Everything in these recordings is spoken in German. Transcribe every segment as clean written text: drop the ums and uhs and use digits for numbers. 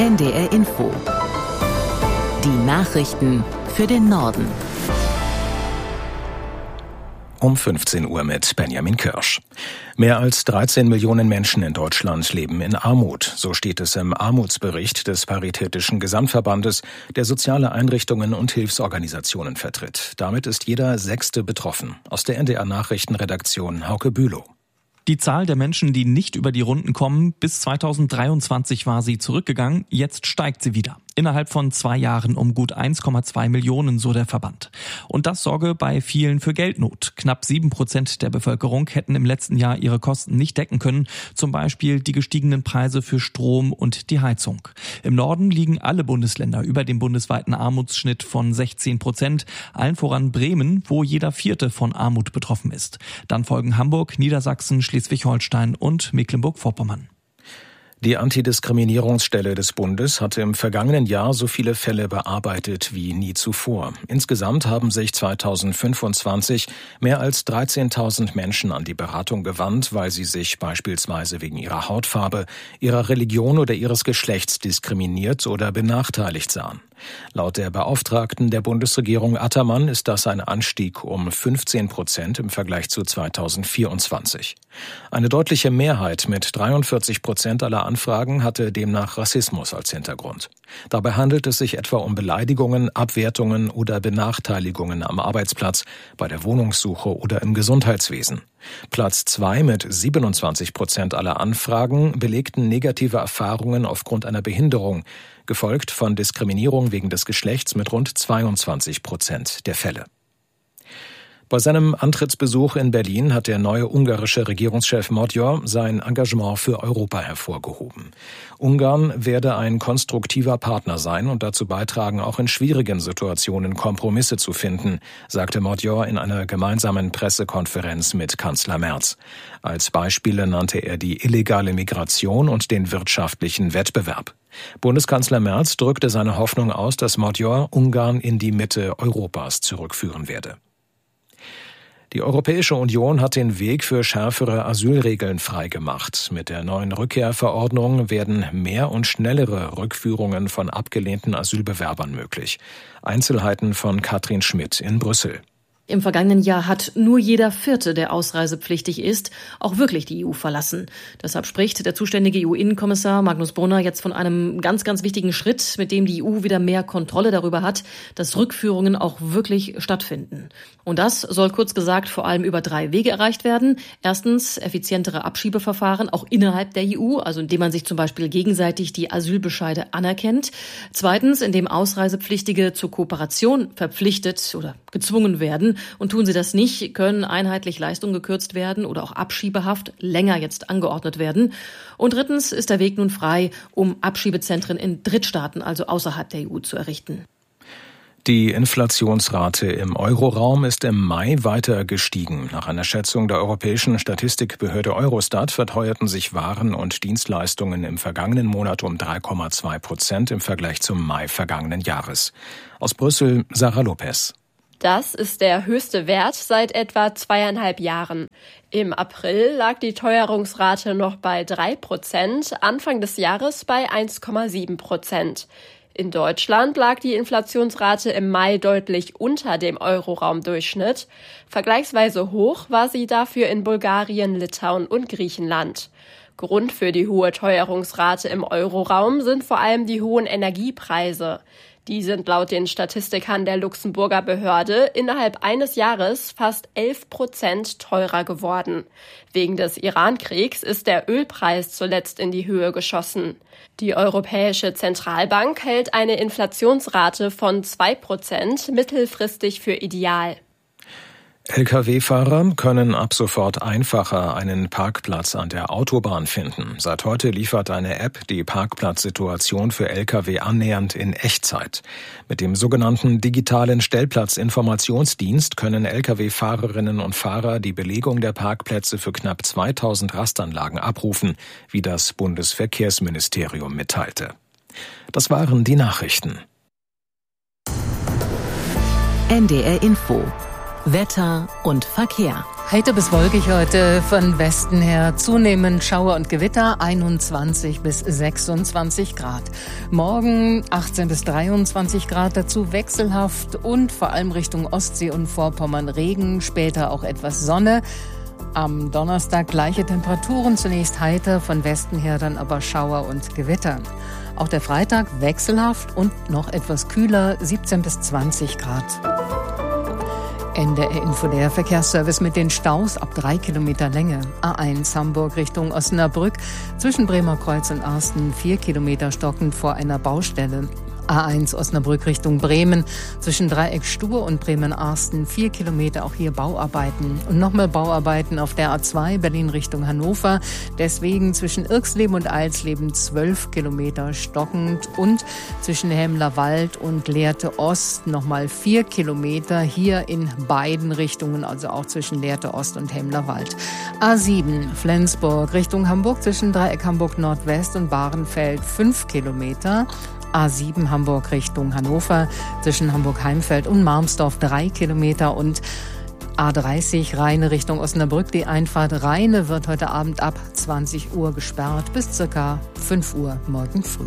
NDR Info. Die Nachrichten für den Norden. Um 15 Uhr mit Benjamin Kirsch. Mehr als 13 Millionen Menschen in Deutschland leben in Armut. So steht es im Armutsbericht des Paritätischen Gesamtverbandes, der soziale Einrichtungen und Hilfsorganisationen vertritt. Damit ist jeder Sechste betroffen. Aus der NDR Nachrichtenredaktion Hauke Bülow. Die Zahl der Menschen, die nicht über die Runden kommen, bis 2023 war sie zurückgegangen, jetzt steigt sie wieder. Innerhalb von 2 Jahren um gut 1,2 Millionen, so der Verband. Und das sorge bei vielen für Geldnot. Knapp 7% der Bevölkerung hätten im letzten Jahr ihre Kosten nicht decken können, zum Beispiel die gestiegenen Preise für Strom und die Heizung. Im Norden liegen alle Bundesländer über dem bundesweiten Armutsschnitt von 16%, allen voran Bremen, wo jeder Vierte von Armut betroffen ist. Dann folgen Hamburg, Niedersachsen, Schleswig-Holstein und Mecklenburg-Vorpommern. Die Antidiskriminierungsstelle des Bundes hatte im vergangenen Jahr so viele Fälle bearbeitet wie nie zuvor. Insgesamt haben sich 2025 mehr als 13.000 Menschen an die Beratung gewandt, weil sie sich beispielsweise wegen ihrer Hautfarbe, ihrer Religion oder ihres Geschlechts diskriminiert oder benachteiligt sahen. Laut der Beauftragten der Bundesregierung Attermann ist das ein Anstieg um 15% im Vergleich zu 2024. Eine deutliche Mehrheit mit 43% aller Anfragen hatte demnach Rassismus als Hintergrund. Dabei handelt es sich etwa um Beleidigungen, Abwertungen oder Benachteiligungen am Arbeitsplatz, bei der Wohnungssuche oder im Gesundheitswesen. Platz 2 mit 27% aller Anfragen belegten negative Erfahrungen aufgrund einer Behinderung, gefolgt von Diskriminierung wegen des Geschlechts mit rund 22% der Fälle. Bei seinem Antrittsbesuch in Berlin hat der neue ungarische Regierungschef Magyar sein Engagement für Europa hervorgehoben. Ungarn werde ein konstruktiver Partner sein und dazu beitragen, auch in schwierigen Situationen Kompromisse zu finden, sagte Magyar in einer gemeinsamen Pressekonferenz mit Kanzler Merz. Als Beispiele nannte er die illegale Migration und den wirtschaftlichen Wettbewerb. Bundeskanzler Merz drückte seine Hoffnung aus, dass Magyar Ungarn in die Mitte Europas zurückführen werde. Die Europäische Union hat den Weg für schärfere Asylregeln freigemacht. Mit der neuen Rückkehrverordnung werden mehr und schnellere Rückführungen von abgelehnten Asylbewerbern möglich. Einzelheiten von Katrin Schmidt in Brüssel. Im vergangenen Jahr hat nur jeder Vierte, der ausreisepflichtig ist, auch wirklich die EU verlassen. Deshalb spricht der zuständige EU-Innenkommissar Magnus Brunner jetzt von einem ganz, ganz wichtigen Schritt, mit dem die EU wieder mehr Kontrolle darüber hat, dass Rückführungen auch wirklich stattfinden. Und das soll kurz gesagt vor allem über 3 Wege erreicht werden. Erstens effizientere Abschiebeverfahren, auch innerhalb der EU, also indem man sich zum Beispiel gegenseitig die Asylbescheide anerkennt. Zweitens, indem Ausreisepflichtige zur Kooperation verpflichtet oder gezwungen werden. Und tun sie das nicht, können einheitlich Leistungen gekürzt werden oder auch Abschiebehaft länger jetzt angeordnet werden. Und drittens ist der Weg nun frei, um Abschiebezentren in Drittstaaten, also außerhalb der EU, zu errichten. Die Inflationsrate im Euroraum ist im Mai weiter gestiegen. Nach einer Schätzung der Europäischen Statistikbehörde Eurostat verteuerten sich Waren und Dienstleistungen im vergangenen Monat um 3,2% im Vergleich zum Mai vergangenen Jahres. Aus Brüssel, Sarah Lopez. Das ist der höchste Wert seit etwa 2,5 Jahren. Im April lag die Teuerungsrate noch bei 3%, Anfang des Jahres bei 1,7%. In Deutschland lag die Inflationsrate im Mai deutlich unter dem Euroraumdurchschnitt. Vergleichsweise hoch war sie dafür in Bulgarien, Litauen und Griechenland. Grund für die hohe Teuerungsrate im Euroraum sind vor allem die hohen Energiepreise. Die sind laut den Statistikern der Luxemburger Behörde innerhalb eines Jahres fast 11% teurer geworden. Wegen des Iran-Kriegs ist der Ölpreis zuletzt in die Höhe geschossen. Die Europäische Zentralbank hält eine Inflationsrate von 2% mittelfristig für ideal. Lkw-Fahrer können ab sofort einfacher einen Parkplatz an der Autobahn finden. Seit heute liefert eine App die Parkplatzsituation für Lkw annähernd in Echtzeit. Mit dem sogenannten digitalen Stellplatzinformationsdienst können Lkw-Fahrerinnen und Fahrer die Belegung der Parkplätze für knapp 2000 Rastanlagen abrufen, wie das Bundesverkehrsministerium mitteilte. Das waren die Nachrichten. NDR Info. Wetter und Verkehr. Heiter bis wolkig heute, von Westen her zunehmend Schauer und Gewitter, 21 bis 26 Grad. Morgen 18 bis 23 Grad, dazu wechselhaft und vor allem Richtung Ostsee und Vorpommern Regen, später auch etwas Sonne. Am Donnerstag gleiche Temperaturen, zunächst heiter, von Westen her dann aber Schauer und Gewitter. Auch der Freitag wechselhaft und noch etwas kühler, 17 bis 20 Grad. NDR Info, der Verkehrsservice mit den Staus ab 3 Kilometer Länge. A1 Hamburg Richtung Osnabrück, zwischen Bremer Kreuz und Arsten 4 Kilometer stockend vor einer Baustelle. A1 Osnabrück Richtung Bremen, zwischen Dreieck Stur und Bremen-Arsten 4 Kilometer, auch hier Bauarbeiten. Und nochmal Bauarbeiten auf der A2 Berlin Richtung Hannover, deswegen zwischen Irxleben und Eilsleben 12 Kilometer stockend und zwischen Hemlerwald und Lehrte Ost nochmal 4 Kilometer, hier in beiden Richtungen, also auch zwischen Lehrte Ost und Hemlerwald. A7 Flensburg Richtung Hamburg, zwischen Dreieck Hamburg Nordwest und Bahrenfeld 5 Kilometer. A7 Hamburg Richtung Hannover, zwischen Hamburg-Heimfeld und Marmsdorf 3 Kilometer und A30 Rheine Richtung Osnabrück. Die Einfahrt Rheine wird heute Abend ab 20 Uhr gesperrt bis ca. 5 Uhr morgen früh.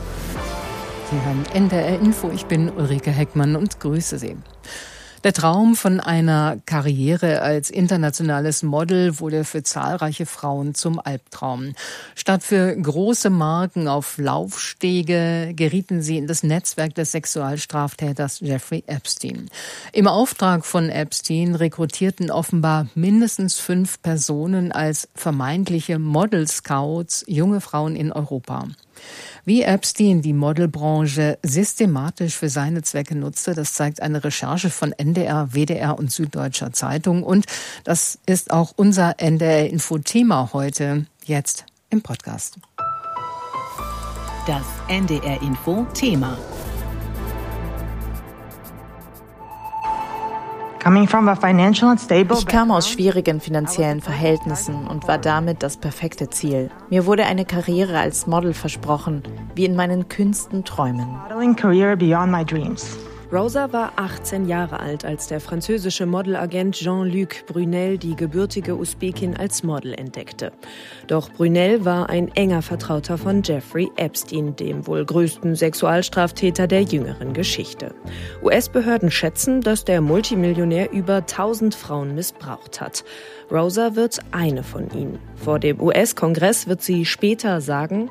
Sie hören NDR Info, ich bin Ulrike Heckmann und grüße Sie. Der Traum von einer Karriere als internationales Model wurde für zahlreiche Frauen zum Albtraum. Statt für große Marken auf Laufstege gerieten sie in das Netzwerk des Sexualstraftäters Jeffrey Epstein. Im Auftrag von Epstein rekrutierten offenbar mindestens 5 Personen als vermeintliche Model-Scouts junge Frauen in Europa. Wie Epstein die Modelbranche systematisch für seine Zwecke nutzte, das zeigt eine Recherche von NDR, WDR und Süddeutscher Zeitung. Und das ist auch unser NDR-Info-Thema heute, jetzt im Podcast. Das NDR-Info-Thema. Ich kam aus schwierigen finanziellen Verhältnissen und war damit das perfekte Ziel. Mir wurde eine Karriere als Model versprochen, wie in meinen kühnsten Träumen. Rosa war 18 Jahre alt, als der französische Modelagent Jean-Luc Brunel die gebürtige Usbekin als Model entdeckte. Doch Brunel war ein enger Vertrauter von Jeffrey Epstein, dem wohl größten Sexualstraftäter der jüngeren Geschichte. US-Behörden schätzen, dass der Multimillionär über 1000 Frauen missbraucht hat. Rosa wird eine von ihnen. Vor dem US-Kongress wird sie später sagen: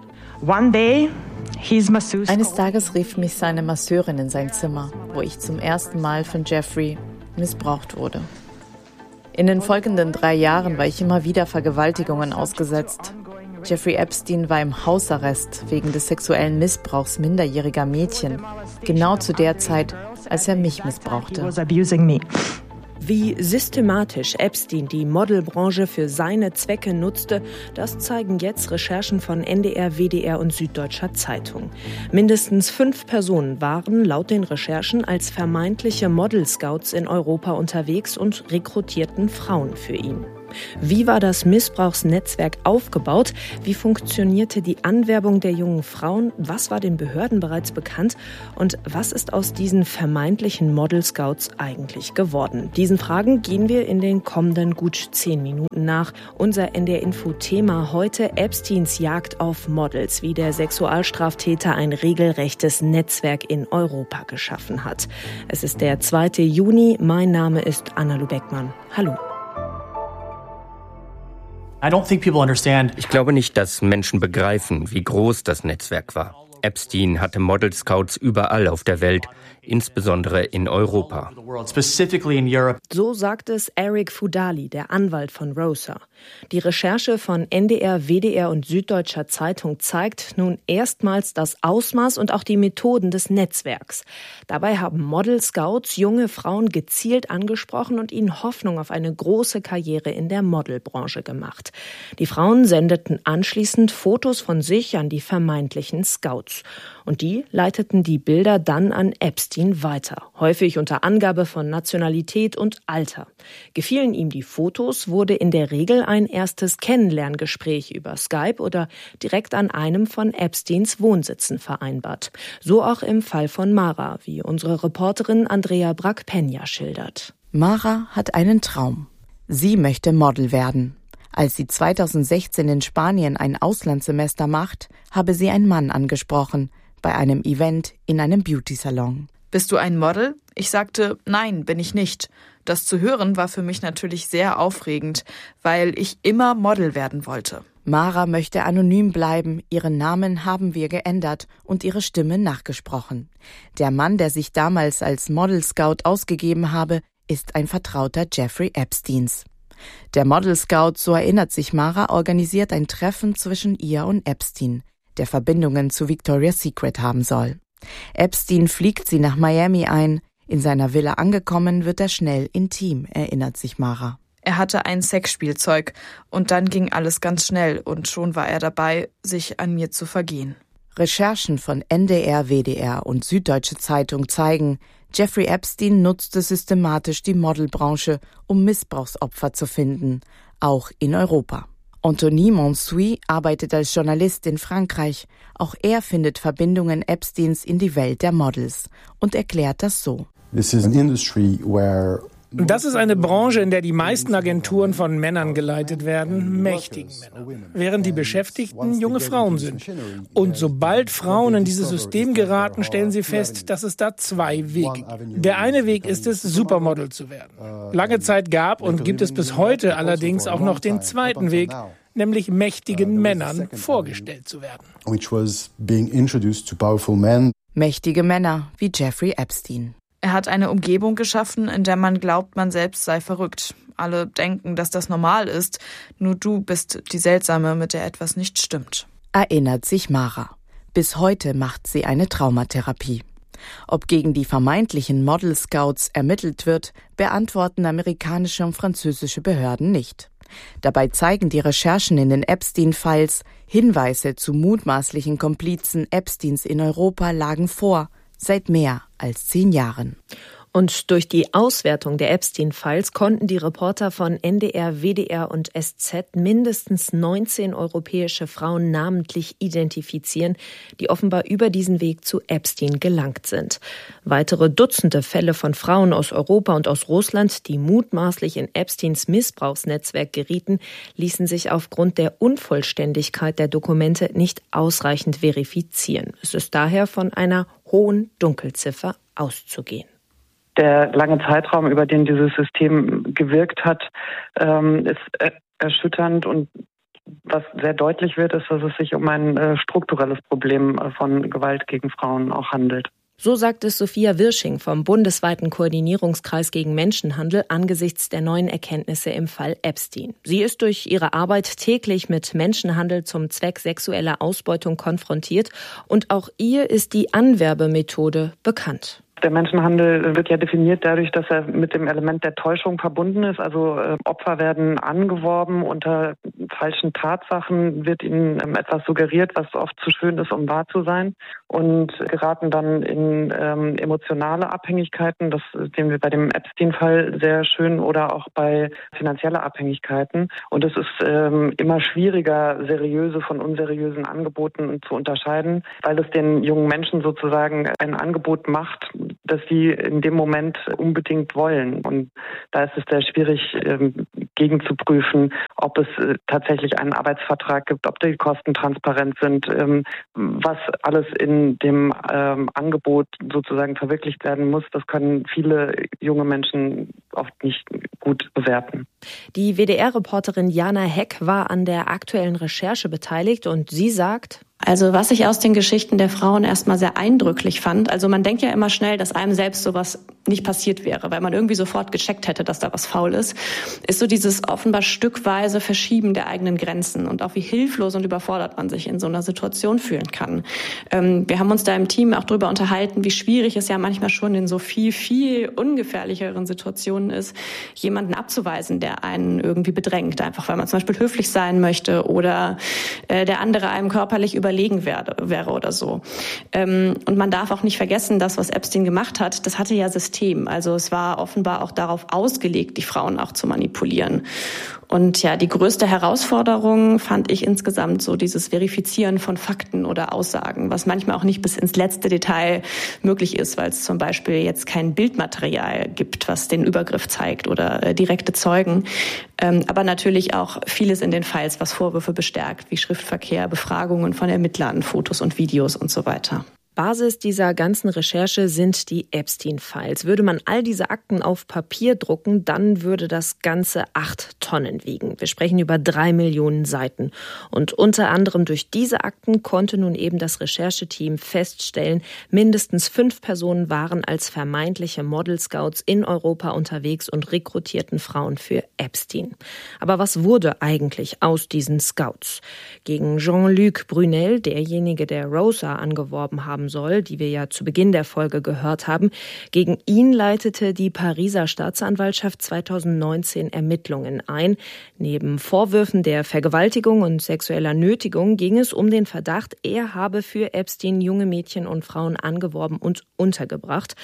Eines Tages rief mich seine Masseurin in sein Zimmer, wo ich zum ersten Mal von Jeffrey missbraucht wurde. In den folgenden 3 Jahren war ich immer wieder Vergewaltigungen ausgesetzt. Jeffrey Epstein war im Hausarrest wegen des sexuellen Missbrauchs minderjähriger Mädchen, genau zu der Zeit, als er mich missbrauchte. Wie systematisch Epstein die Modelbranche für seine Zwecke nutzte, das zeigen jetzt Recherchen von NDR, WDR und Süddeutscher Zeitung. Mindestens 5 Personen waren laut den Recherchen als vermeintliche Model-Scouts in Europa unterwegs und rekrutierten Frauen für ihn. Wie war das Missbrauchsnetzwerk aufgebaut? Wie funktionierte die Anwerbung der jungen Frauen? Was war den Behörden bereits bekannt? Und was ist aus diesen vermeintlichen Model-Scouts eigentlich geworden? Diesen Fragen gehen wir in den kommenden gut 10 Minuten nach. Unser NDR-Info-Thema heute: Epsteins Jagd auf Models, wie der Sexualstraftäter ein regelrechtes Netzwerk in Europa geschaffen hat. Es ist der 2. Juni. Mein Name ist Anna-Lu Beckmann. Hallo. Ich glaube nicht, dass Menschen begreifen, wie groß das Netzwerk war. Epstein hatte Model-Scouts überall auf der Welt, insbesondere in Europa. So sagt es Eric Fudali, der Anwalt von Rosa. Die Recherche von NDR, WDR und Süddeutscher Zeitung zeigt nun erstmals das Ausmaß und auch die Methoden des Netzwerks. Dabei haben Model-Scouts junge Frauen gezielt angesprochen und ihnen Hoffnung auf eine große Karriere in der Modelbranche gemacht. Die Frauen sendeten anschließend Fotos von sich an die vermeintlichen Scouts. Und die leiteten die Bilder dann an Epstein weiter, häufig unter Angabe von Nationalität und Alter. Gefielen ihm die Fotos, wurde in der Regel ein erstes Kennenlerngespräch über Skype oder direkt an einem von Epsteins Wohnsitzen vereinbart. So auch im Fall von Mara, wie unsere Reporterin Andrea Brack-Penja schildert. Mara hat einen Traum. Sie möchte Model werden. Als sie 2016 in Spanien ein Auslandssemester macht, habe sie einen Mann angesprochen, bei einem Event in einem Beauty-Salon. Bist du ein Model? Ich sagte, nein, bin ich nicht. Das zu hören war für mich natürlich sehr aufregend, weil ich immer Model werden wollte. Mara möchte anonym bleiben, ihren Namen haben wir geändert und ihre Stimme nachgesprochen. Der Mann, der sich damals als Model Scout ausgegeben habe, ist ein Vertrauter Jeffrey Epsteins. Der Model Scout, so erinnert sich Mara, organisiert ein Treffen zwischen ihr und Epstein, der Verbindungen zu Victoria's Secret haben soll. Epstein fliegt sie nach Miami ein. In seiner Villa angekommen, wird er schnell intim, erinnert sich Mara. Er hatte ein Sexspielzeug und dann ging alles ganz schnell und schon war er dabei, sich an mir zu vergehen. Recherchen von NDR, WDR und Süddeutsche Zeitung zeigen, Jeffrey Epstein nutzte systematisch die Modelbranche, um Missbrauchsopfer zu finden, auch in Europa. Anthony Monsuy arbeitet als Journalist in Frankreich. Auch er findet Verbindungen Epsteins in die Welt der Models und erklärt das so. Das ist eine Branche, in der die meisten Agenturen von Männern geleitet werden, mächtigen Männern, während die Beschäftigten junge Frauen sind. Und sobald Frauen in dieses System geraten, stellen sie fest, dass es da zwei Wege gibt. Der eine Weg ist es, Supermodel zu werden. Lange Zeit gab und gibt es bis heute allerdings auch noch den zweiten Weg, nämlich mächtigen Männern vorgestellt zu werden. Mächtige Männer wie Jeffrey Epstein. Er hat eine Umgebung geschaffen, in der man glaubt, man selbst sei verrückt. Alle denken, dass das normal ist, nur du bist die Seltsame, mit der etwas nicht stimmt. Erinnert sich Mara. Bis heute macht sie eine Traumatherapie. Ob gegen die vermeintlichen Model-Scouts ermittelt wird, beantworten amerikanische und französische Behörden nicht. Dabei zeigen die Recherchen in den Epstein-Files, Hinweise zu mutmaßlichen Komplizen Epsteins in Europa lagen vor, seit mehr als 10 Jahren. Und durch die Auswertung der Epstein-Files konnten die Reporter von NDR, WDR und SZ mindestens 19 europäische Frauen namentlich identifizieren, die offenbar über diesen Weg zu Epstein gelangt sind. Weitere Dutzende Fälle von Frauen aus Europa und aus Russland, die mutmaßlich in Epsteins Missbrauchsnetzwerk gerieten, ließen sich aufgrund der Unvollständigkeit der Dokumente nicht ausreichend verifizieren. Es ist daher von einer hohen Dunkelziffer auszugehen. Der lange Zeitraum, über den dieses System gewirkt hat, ist erschütternd und was sehr deutlich wird, ist, dass es sich um ein strukturelles Problem von Gewalt gegen Frauen auch handelt. So sagt es Sophia Wirsching vom bundesweiten Koordinierungskreis gegen Menschenhandel angesichts der neuen Erkenntnisse im Fall Epstein. Sie ist durch ihre Arbeit täglich mit Menschenhandel zum Zweck sexueller Ausbeutung konfrontiert und auch ihr ist die Anwerbemethode bekannt. Der Menschenhandel wird ja definiert dadurch, dass er mit dem Element der Täuschung verbunden ist. Also Opfer werden angeworben, unter falschen Tatsachen wird ihnen etwas suggeriert, was oft zu schön ist, um wahr zu sein, und geraten dann in emotionale Abhängigkeiten. Das sehen wir bei dem Epstein-Fall sehr schön, oder auch bei finanzielle Abhängigkeiten. Und es ist immer schwieriger, seriöse von unseriösen Angeboten zu unterscheiden, weil es den jungen Menschen sozusagen ein Angebot macht, dass sie in dem Moment unbedingt wollen. Und da ist es sehr schwierig, gegenzuprüfen, ob es tatsächlich einen Arbeitsvertrag gibt, ob die Kosten transparent sind, was alles in dem Angebot sozusagen verwirklicht werden muss. Das können viele junge Menschen oft nicht gut bewerten. Die WDR-Reporterin Jana Heck war an der aktuellen Recherche beteiligt und sie sagt: Also was ich aus den Geschichten der Frauen erstmal sehr eindrücklich fand, also man denkt ja immer schnell, dass einem selbst sowas nicht passiert wäre, weil man irgendwie sofort gecheckt hätte, dass da was faul ist so dieses offenbar stückweise Verschieben der eigenen Grenzen und auch wie hilflos und überfordert man sich in so einer Situation fühlen kann. Wir haben uns da im Team auch drüber unterhalten, wie schwierig es ja manchmal schon in so viel ungefährlicheren Situationen ist, jemanden abzuweisen, der einen irgendwie bedrängt, einfach weil man zum Beispiel höflich sein möchte oder der andere einem körperlich überlegen wäre oder so. Und man darf auch nicht vergessen, das, was Epstein gemacht hat, das hatte ja System System. Also es war offenbar auch darauf ausgelegt, die Frauen auch zu manipulieren. Und ja, die größte Herausforderung fand ich insgesamt so dieses Verifizieren von Fakten oder Aussagen, was manchmal auch nicht bis ins letzte Detail möglich ist, weil es zum Beispiel jetzt kein Bildmaterial gibt, was den Übergriff zeigt oder direkte Zeugen. Aber natürlich auch vieles in den Files, was Vorwürfe bestärkt, wie Schriftverkehr, Befragungen von Ermittlern, Fotos und Videos und so weiter. Basis dieser ganzen Recherche sind die Epstein-Files. Würde man all diese Akten auf Papier drucken, dann würde das Ganze 8 Tonnen wiegen. Wir sprechen über 3 Millionen Seiten. Und unter anderem durch diese Akten konnte nun eben das Rechercheteam feststellen, mindestens 5 Personen waren als vermeintliche Model-Scouts in Europa unterwegs und rekrutierten Frauen für Epstein. Aber was wurde eigentlich aus diesen Scouts? Gegen Jean-Luc Brunel, derjenige, der Rosa angeworben haben soll, die wir ja zu Beginn der Folge gehört haben. Gegen ihn leitete die Pariser Staatsanwaltschaft 2019 Ermittlungen ein. Neben Vorwürfen der Vergewaltigung und sexueller Nötigung ging es um den Verdacht, er habe für Epstein junge Mädchen und Frauen angeworben und untergebracht.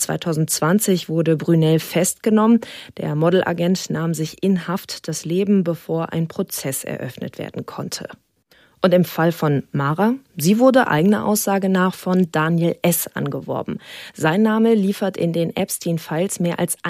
2020 wurde Brunel festgenommen. Der Modelagent nahm sich in Haft das Leben, bevor ein Prozess eröffnet werden konnte. Und im Fall von Mara, sie wurde eigener Aussage nach von Daniel S. angeworben. Sein Name liefert in den Epstein-Files mehr als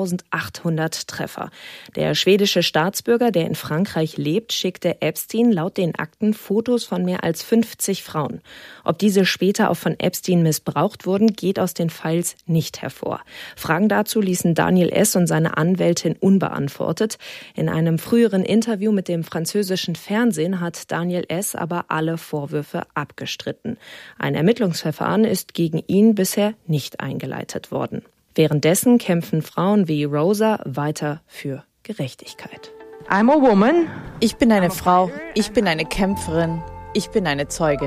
1800 Treffer. Der schwedische Staatsbürger, der in Frankreich lebt, schickte Epstein laut den Akten Fotos von mehr als 50 Frauen. Ob diese später auch von Epstein missbraucht wurden, geht aus den Files nicht hervor. Fragen dazu ließen Daniel S. und seine Anwältin unbeantwortet. In einem früheren Interview mit dem französischen Fernsehen hat Daniel S. aber alle Vorwürfe abgestritten. Ein Ermittlungsverfahren ist gegen ihn bisher nicht eingeleitet worden. Währenddessen kämpfen Frauen wie Rosa weiter für Gerechtigkeit. I'm a woman. Ich bin eine Frau. Ich bin eine Kämpferin. Ich bin eine Zeugin.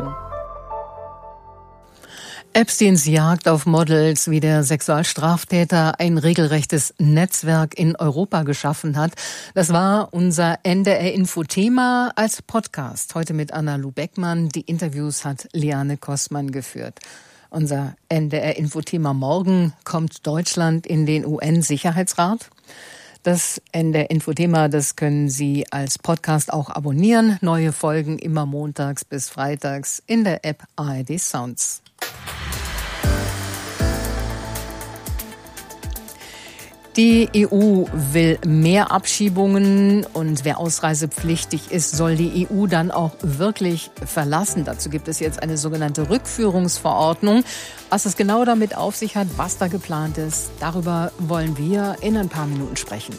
Epsteins Jagd auf Models, wie der Sexualstraftäter ein regelrechtes Netzwerk in Europa geschaffen hat. Das war unser NDR-Info-Thema als Podcast. Heute mit Anna-Lu Beckmann. Die Interviews hat Liane Kostmann geführt. Unser NDR-Info-Thema morgen: Kommt Deutschland in den UN-Sicherheitsrat? Das NDR-Info-Thema, das können Sie als Podcast auch abonnieren. Neue Folgen immer montags bis freitags in der App ARD Sounds. Die EU will mehr Abschiebungen und wer ausreisepflichtig ist, soll die EU dann auch wirklich verlassen. Dazu gibt es jetzt eine sogenannte Rückführungsverordnung. Was es genau damit auf sich hat, was da geplant ist, darüber wollen wir in ein paar Minuten sprechen.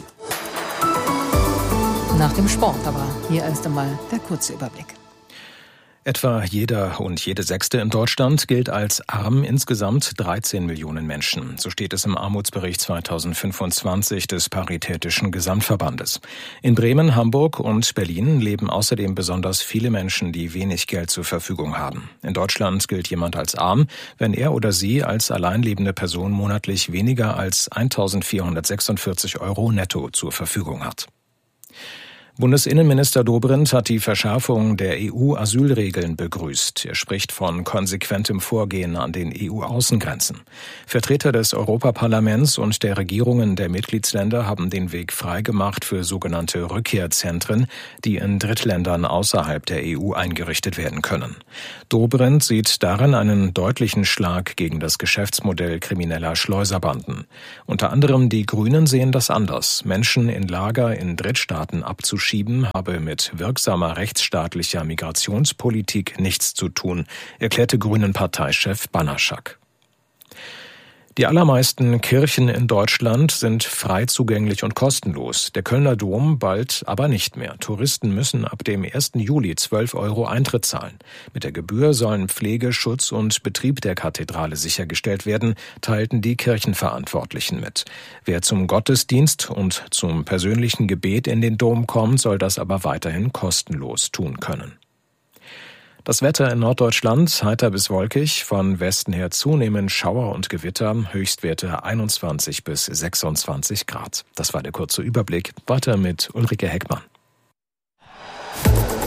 Nach dem Sport, aber hier erst einmal der kurze Überblick. Etwa jeder und jede Sechste in Deutschland gilt als arm, insgesamt 13 Millionen Menschen. So steht es im Armutsbericht 2025 des Paritätischen Gesamtverbandes. In Bremen, Hamburg und Berlin leben außerdem besonders viele Menschen, die wenig Geld zur Verfügung haben. In Deutschland gilt jemand als arm, wenn er oder sie als alleinlebende Person monatlich weniger als 1.446 € netto zur Verfügung hat. Bundesinnenminister Dobrindt hat die Verschärfung der EU-Asylregeln begrüßt. Er spricht von konsequentem Vorgehen an den EU-Außengrenzen. Vertreter des Europaparlaments und der Regierungen der Mitgliedsländer haben den Weg freigemacht für sogenannte Rückkehrzentren, die in Drittländern außerhalb der EU eingerichtet werden können. Dobrindt sieht darin einen deutlichen Schlag gegen das Geschäftsmodell krimineller Schleuserbanden. Unter anderem die Grünen sehen das anders. Menschen in Lager in Drittstaaten abzuschieben, habe mit wirksamer rechtsstaatlicher Migrationspolitik nichts zu tun, erklärte Grünen-Parteichef Banaschak. Die allermeisten Kirchen in Deutschland sind frei zugänglich und kostenlos. Der Kölner Dom bald aber nicht mehr. Touristen müssen ab dem 1. Juli 12 € Eintritt zahlen. Mit der Gebühr sollen Pflege, Schutz und Betrieb der Kathedrale sichergestellt werden, teilten die Kirchenverantwortlichen mit. Wer zum Gottesdienst und zum persönlichen Gebet in den Dom kommt, soll das aber weiterhin kostenlos tun können. Das Wetter in Norddeutschland heiter bis wolkig, von Westen her zunehmend Schauer und Gewitter, Höchstwerte 21 bis 26 Grad. Das war der kurze Überblick. Weiter mit Ulrike Heckmann.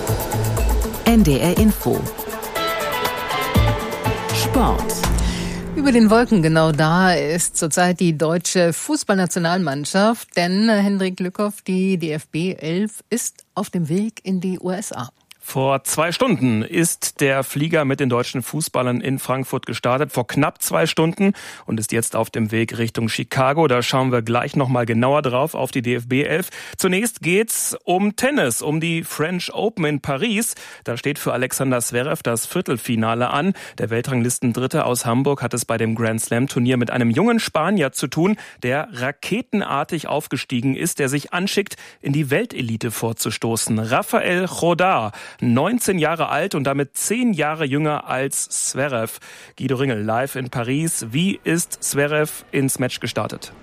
NDR Info. Sport. Über den Wolken genau da ist zurzeit die deutsche Fußballnationalmannschaft, denn Hendrik Lückhoff, die DFB 11, ist auf dem Weg in die USA. Vor 2 Stunden ist der Flieger mit den deutschen Fußballern in Frankfurt gestartet, vor knapp 2 Stunden, und ist jetzt auf dem Weg Richtung Chicago. Da schauen wir gleich nochmal genauer drauf auf die DFB 11. Zunächst geht's um Tennis, um die French Open in Paris. Da steht für Alexander Zverev das Viertelfinale an. Der Weltranglistendritte aus Hamburg hat es bei dem Grand Slam Turnier mit einem jungen Spanier zu tun, der raketenartig aufgestiegen ist, der sich anschickt, in die Weltelite vorzustoßen. Rafael Chodar, 19 Jahre alt und damit 10 Jahre jünger als Zverev. Guido Ringel, live in Paris. Wie ist Zverev ins Match gestartet?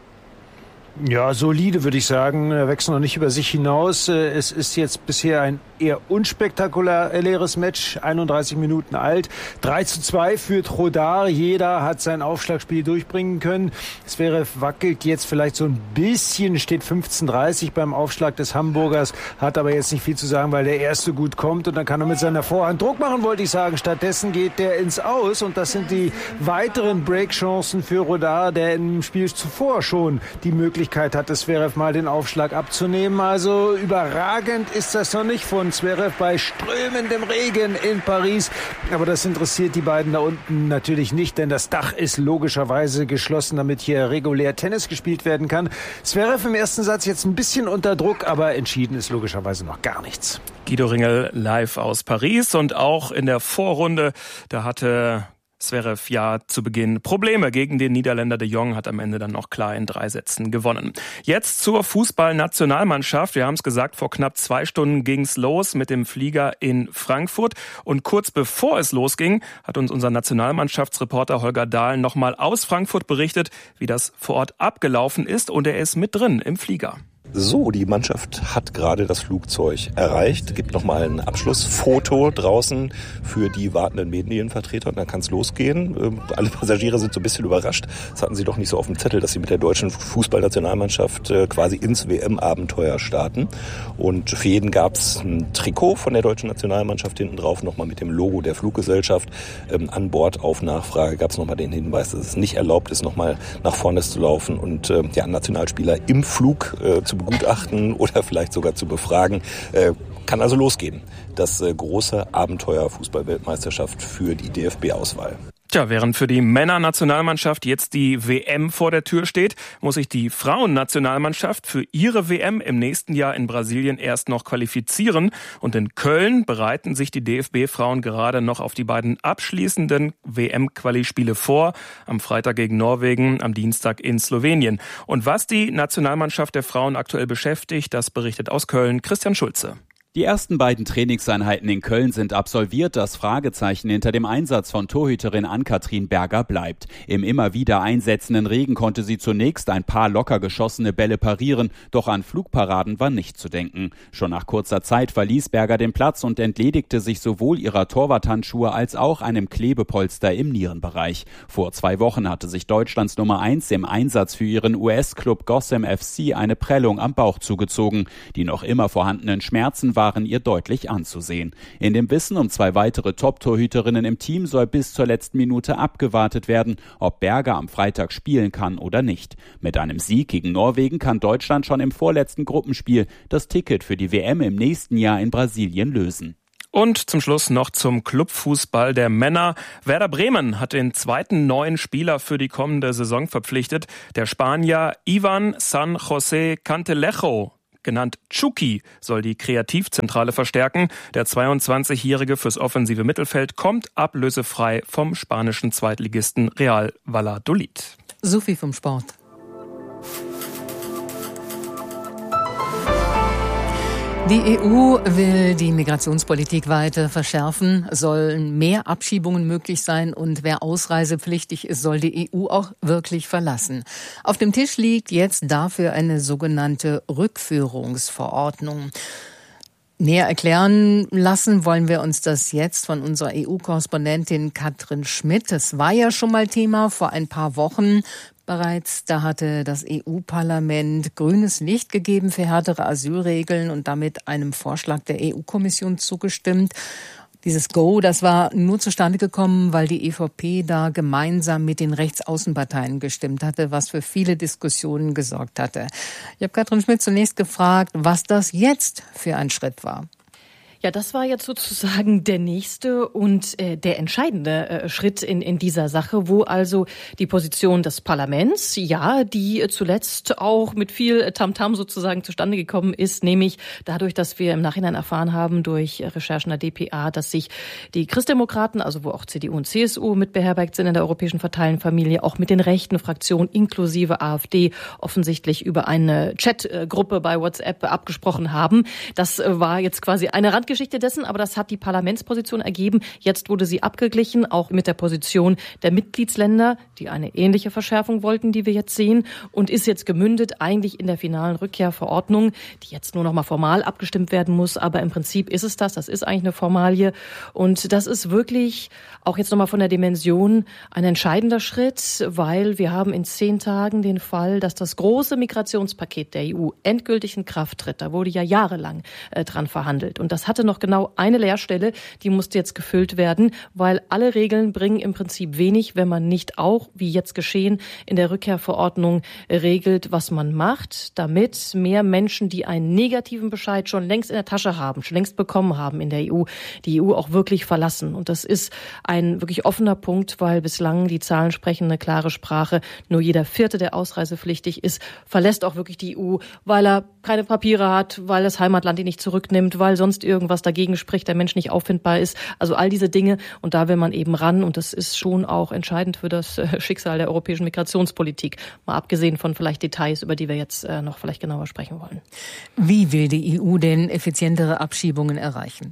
Ja, solide würde ich sagen. Er wächst noch nicht über sich hinaus. Es ist jetzt bisher ein eher unspektakuläres Match, 31 Minuten alt. 3:2 führt Chodar. Jeder hat sein Aufschlagspiel durchbringen können. Zverev wackelt jetzt vielleicht so ein bisschen, steht 15:30 beim Aufschlag des Hamburgers, hat aber jetzt nicht viel zu sagen, weil der Erste gut kommt und dann kann er mit seiner Vorhand Druck machen, wollte ich sagen. Stattdessen geht der ins Aus und das sind die weiteren Breakchancen für Chodar, der im Spiel zuvor schon die Möglichkeit hatte, Zverev mal den Aufschlag abzunehmen. Also überragend ist das noch nicht von Zverev bei strömendem Regen in Paris. Aber das interessiert die beiden da unten natürlich nicht, denn das Dach ist logischerweise geschlossen, damit hier regulär Tennis gespielt werden kann. Zverev im ersten Satz jetzt ein bisschen unter Druck, aber entschieden ist logischerweise noch gar nichts. Guido Ringel live aus Paris, und auch in der Vorrunde, da hatte Zverev ja zu Beginn Probleme gegen den Niederländer de Jong, hat am Ende dann noch klar in 3 Sätzen gewonnen. Jetzt zur Fußballnationalmannschaft. Wir haben es gesagt, vor knapp 2 Stunden ging's los mit dem Flieger in Frankfurt. Und kurz bevor es losging, hat uns unser Nationalmannschaftsreporter Holger Dahl nochmal aus Frankfurt berichtet, wie das vor Ort abgelaufen ist. Und er ist mit drin im Flieger. So, die Mannschaft hat gerade das Flugzeug erreicht. Gibt nochmal ein Abschlussfoto draußen für die wartenden Medienvertreter und dann kann es losgehen. Alle Passagiere sind so ein bisschen überrascht. Das hatten sie doch nicht so auf dem Zettel, dass sie mit der deutschen Fußballnationalmannschaft quasi ins WM-Abenteuer starten. Und für jeden gab es ein Trikot von der deutschen Nationalmannschaft hinten drauf, nochmal mit dem Logo der Fluggesellschaft. An Bord auf Nachfrage gab es nochmal den Hinweis, dass es nicht erlaubt ist, nochmal nach vorne zu laufen und Nationalspieler im Flug zu begutachten oder vielleicht sogar zu befragen. Kann also losgehen. Das große Abenteuer Fußball-Weltmeisterschaft für die DFB-Auswahl. Tja, während für die Männernationalmannschaft jetzt die WM vor der Tür steht, muss sich die Frauennationalmannschaft für ihre WM im nächsten Jahr in Brasilien erst noch qualifizieren. Und in Köln bereiten sich die DFB-Frauen gerade noch auf die beiden abschließenden WM-Quali-Spiele vor. Am Freitag gegen Norwegen, am Dienstag in Slowenien. Und was die Nationalmannschaft der Frauen aktuell beschäftigt, das berichtet aus Köln Christian Schulze. Die ersten beiden Trainingseinheiten in Köln sind absolviert. Das Fragezeichen hinter dem Einsatz von Torhüterin Ann-Kathrin Berger bleibt. Im immer wieder einsetzenden Regen konnte sie zunächst ein paar locker geschossene Bälle parieren, doch an Flugparaden war nicht zu denken. Schon nach kurzer Zeit verließ Berger den Platz und entledigte sich sowohl ihrer Torwarthandschuhe als auch einem Klebepolster im Nierenbereich. Vor 2 Wochen hatte sich Deutschlands Nummer 1 im Einsatz für ihren US-Club Gotham FC eine Prellung am Bauch zugezogen. Die noch immer vorhandenen Schmerzen waren ihr deutlich anzusehen. In dem Wissen um 2 weitere Top-Torhüterinnen im Team soll bis zur letzten Minute abgewartet werden, ob Berger am Freitag spielen kann oder nicht. Mit einem Sieg gegen Norwegen kann Deutschland schon im vorletzten Gruppenspiel das Ticket für die WM im nächsten Jahr in Brasilien lösen. Und zum Schluss noch zum Clubfußball der Männer. Werder Bremen hat den 2. neuen Spieler für die kommende Saison verpflichtet. Der Spanier Ivan San José Cantelejo, genannt Chucky, soll die Kreativzentrale verstärken. Der 22-Jährige fürs offensive Mittelfeld kommt ablösefrei vom spanischen Zweitligisten Real Valladolid. So viel vom Sport. Die EU will die Migrationspolitik weiter verschärfen, sollen mehr Abschiebungen möglich sein und wer ausreisepflichtig ist, soll die EU auch wirklich verlassen. Auf dem Tisch liegt jetzt dafür eine sogenannte Rückführungsverordnung. Näher erklären lassen wollen wir uns das jetzt von unserer EU-Korrespondentin Katrin Schmidt. Das war ja schon mal Thema vor ein paar Wochen. Bereits da hatte das EU-Parlament grünes Licht gegeben für härtere Asylregeln und damit einem Vorschlag der EU-Kommission zugestimmt. Dieses Go, das war nur zustande gekommen, weil die EVP da gemeinsam mit den Rechtsaußenparteien gestimmt hatte, was für viele Diskussionen gesorgt hatte. Ich habe Katrin Schmidt zunächst gefragt, was das jetzt für ein Schritt war. Ja, das war jetzt sozusagen der nächste und der entscheidende Schritt in dieser Sache, wo also die Position des Parlaments, ja, die zuletzt auch mit viel Tamtam sozusagen zustande gekommen ist, nämlich dadurch, dass wir im Nachhinein erfahren haben durch Recherchen der dpa, dass sich die Christdemokraten, also wo auch CDU und CSU mit beherbergt sind in der europäischen Parteienfamilie, auch mit den rechten Fraktionen inklusive AfD offensichtlich über eine Chatgruppe bei WhatsApp abgesprochen haben. Das war jetzt quasi eine Randgeschichte dessen, aber das hat die Parlamentsposition ergeben. Jetzt wurde sie abgeglichen, auch mit der Position der Mitgliedsländer, die eine ähnliche Verschärfung wollten, die wir jetzt sehen, und ist jetzt gemündet eigentlich in der finalen Rückkehrverordnung, die jetzt nur noch mal formal abgestimmt werden muss, aber im Prinzip ist es das ist eigentlich eine Formalie und das ist wirklich auch jetzt noch mal von der Dimension ein entscheidender Schritt, weil wir haben in 10 Tagen den Fall, dass das große Migrationspaket der EU endgültig in Kraft tritt. Da wurde ja jahrelang dran verhandelt und das hatte noch genau eine Leerstelle, die musste jetzt gefüllt werden, weil alle Regeln bringen im Prinzip wenig, wenn man nicht auch, wie jetzt geschehen, in der Rückkehrverordnung regelt, was man macht, damit mehr Menschen, die einen negativen Bescheid schon längst in der Tasche haben, schon längst bekommen haben in der EU, die EU auch wirklich verlassen. Und das ist ein wirklich offener Punkt, weil bislang die Zahlen sprechen eine klare Sprache. Nur jeder 4., der ausreisepflichtig ist, verlässt auch wirklich die EU, weil er keine Papiere hat, weil das Heimatland ihn nicht zurücknimmt, weil sonst irgendwas dagegen spricht, der Mensch nicht auffindbar ist. Also all diese Dinge. Und da will man eben ran. Und das ist schon auch entscheidend für das Schicksal der europäischen Migrationspolitik. Mal abgesehen von vielleicht Details, über die wir jetzt noch vielleicht genauer sprechen wollen. Wie will die EU denn effizientere Abschiebungen erreichen?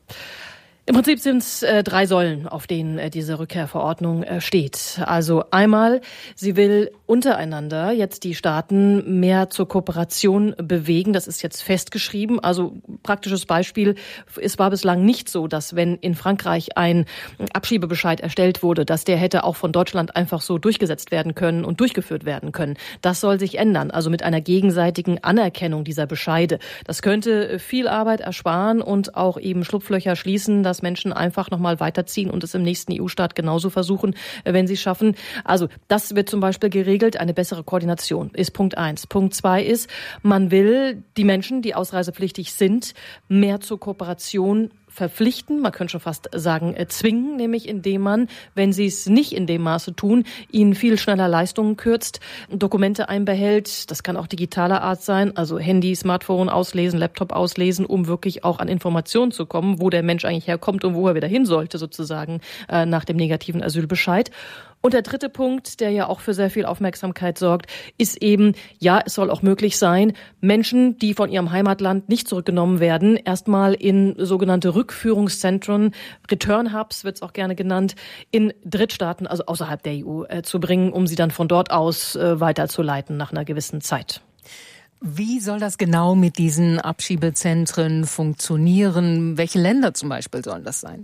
Im Prinzip sind es 3 Säulen, auf denen diese Rückkehrverordnung steht. Also einmal, sie will untereinander jetzt die Staaten mehr zur Kooperation bewegen. Das ist jetzt festgeschrieben. Also praktisches Beispiel, es war bislang nicht so, dass wenn in Frankreich ein Abschiebebescheid erstellt wurde, dass der hätte auch von Deutschland einfach so durchgesetzt werden können und durchgeführt werden können. Das soll sich ändern, also mit einer gegenseitigen Anerkennung dieser Bescheide. Das könnte viel Arbeit ersparen und auch eben Schlupflöcher schließen, dass Menschen einfach nochmal weiterziehen und es im nächsten EU-Staat genauso versuchen, wenn sie es schaffen. Also das wird zum Beispiel geregelt, eine bessere Koordination ist Punkt 1. Punkt 2 ist, man will die Menschen, die ausreisepflichtig sind, mehr zur Kooperation verpflichten, man könnte schon fast sagen zwingen, nämlich indem man, wenn sie es nicht in dem Maße tun, ihnen viel schneller Leistungen kürzt, Dokumente einbehält, das kann auch digitaler Art sein, also Handy, Smartphone auslesen, Laptop auslesen, um wirklich auch an Informationen zu kommen, wo der Mensch eigentlich herkommt und wo er wieder hin sollte sozusagen nach dem negativen Asylbescheid. Und der dritte Punkt, der ja auch für sehr viel Aufmerksamkeit sorgt, ist eben, ja, es soll auch möglich sein, Menschen, die von ihrem Heimatland nicht zurückgenommen werden, erstmal in sogenannte Rückführungszentren, Return Hubs wird es auch gerne genannt, in Drittstaaten, also außerhalb der EU, zu bringen, um sie dann von dort aus weiterzuleiten nach einer gewissen Zeit. Wie soll das genau mit diesen Abschiebezentren funktionieren? Welche Länder zum Beispiel sollen das sein?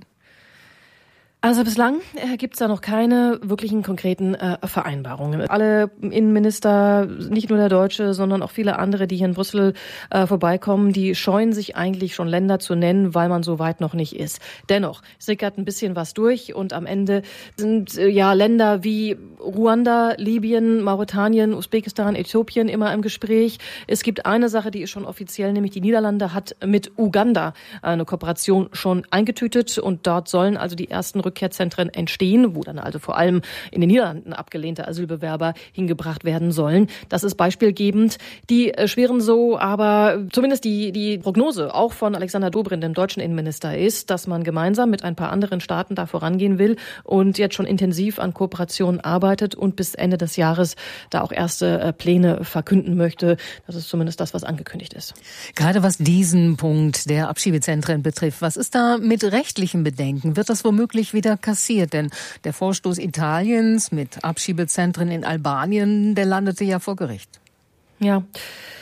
Also bislang gibt's da noch keine wirklichen konkreten Vereinbarungen. Alle Innenminister, nicht nur der Deutsche, sondern auch viele andere, die hier in Brüssel vorbeikommen, die scheuen sich eigentlich schon Länder zu nennen, weil man so weit noch nicht ist. Dennoch sickert ein bisschen was durch und am Ende sind ja Länder wie Ruanda, Libyen, Mauretanien, Usbekistan, Äthiopien immer im Gespräch. Es gibt eine Sache, die ist schon offiziell, nämlich die Niederlande hat mit Uganda eine Kooperation schon eingetütet und dort sollen also die ersten Rückkehrzentren entstehen, wo dann also vor allem in den Niederlanden abgelehnte Asylbewerber hingebracht werden sollen. Das ist beispielgebend. Die schweren so, aber zumindest die Prognose auch von Alexander Dobrindt, dem deutschen Innenminister, ist, dass man gemeinsam mit ein paar anderen Staaten da vorangehen will und jetzt schon intensiv an Kooperationen arbeitet und bis Ende des Jahres da auch erste Pläne verkünden möchte. Das ist zumindest das, was angekündigt ist. Gerade was diesen Punkt der Abschiebezentren betrifft, was ist da mit rechtlichen Bedenken? Wird das womöglich wieder kassiert? Denn der Vorstoß Italiens mit Abschiebezentren in Albanien, der landete ja vor Gericht. Ja.